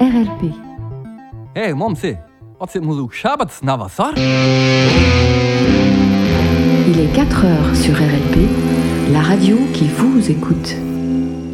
RLP. Hé, mamse, wat zit moezoek Shabbat navasar? Il est 4 heures sur RLP, la radio qui vous écoute.